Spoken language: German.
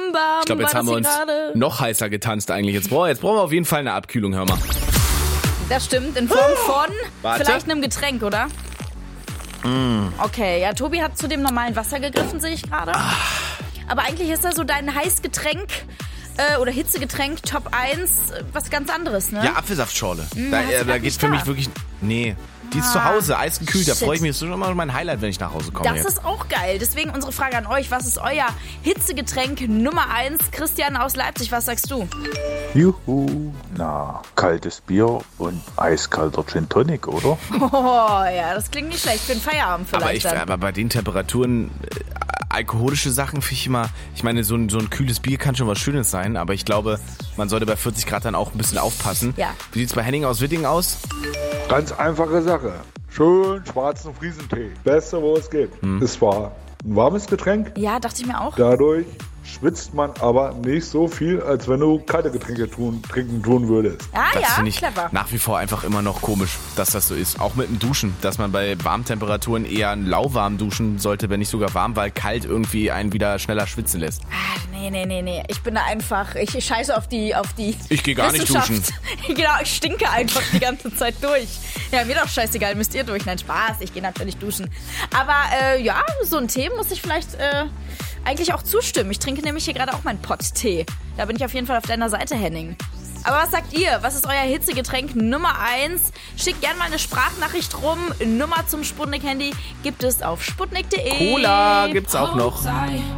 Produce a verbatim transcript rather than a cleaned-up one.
bam. Ich glaube, jetzt haben wir uns grade? noch heißer getanzt eigentlich. Jetzt brauchen, jetzt brauchen wir auf jeden Fall eine Abkühlung, hör mal. Das stimmt, in Form von Warte. vielleicht einem Getränk, oder? Mm. Okay, ja, Tobi hat zu dem normalen Wasser gegriffen, sehe ich gerade. Ah. Aber eigentlich ist das so dein Heißgetränk äh, oder Hitzegetränk Top eins, äh, was ganz anderes, ne? Ja, Apfelsaftschorle. Mm, da hast du äh, grad da nicht geht's für da? mich wirklich... Nee, die ist zu Hause, eisgekühlt. Da shit. freue ich mich. Das ist schon immer mein Highlight, wenn ich nach Hause komme. Das jetzt. ist auch geil. Deswegen unsere Frage an euch. Was ist euer Hitzegetränk Nummer eins? Christian aus Leipzig, was sagst du? Juhu, na, kaltes Bier und eiskalter Gin Tonic, oder? Oh ja, das klingt nicht schlecht. Für den Feierabend vielleicht aber, ich, dann. aber bei den Temperaturen, äh, alkoholische Sachen finde ich immer, ich meine, so ein, so ein kühles Bier kann schon was Schönes sein, aber ich glaube, man sollte bei vierzig Grad dann auch ein bisschen aufpassen. Ja. Wie sieht's bei Henning aus Wittingen aus? Ganz einfache Sache. Schön schwarzen Friesentee. Beste, wo es geht. Hm. Es war ein warmes Getränk. Ja, dachte ich mir auch. Dadurch schwitzt man aber nicht so viel, als wenn du kalte Getränke tun, trinken tun würdest. Ah Das ja, finde ich clever. nach wie vor einfach immer noch komisch, dass das so ist. Auch mit dem Duschen, dass man bei Warmtemperaturen eher lauwarm duschen sollte, wenn nicht sogar warm, weil kalt irgendwie einen wieder schneller schwitzen lässt. Ah, nee, nee, nee, nee. Ich bin da einfach, ich scheiße auf die, auf die Ich gehe gar nicht Wissenschaft. duschen. Genau, ich stinke einfach die ganze Zeit durch. Ja, mir doch scheißegal, müsst ihr durch. Nein, Spaß, ich gehe natürlich duschen. Aber äh, ja, so ein Tee muss ich vielleicht äh, eigentlich auch zustimmen. Ich trinke nämlich hier gerade auch meinen Pott-Tee. Da bin ich auf jeden Fall auf deiner Seite, Henning. Aber was sagt ihr? Was ist euer Hitzegetränk Nummer eins? Schickt gerne mal eine Sprachnachricht rum. Nummer zum Sputnik-Handy gibt es auf sputnik punkt de. Cola gibt's auch noch.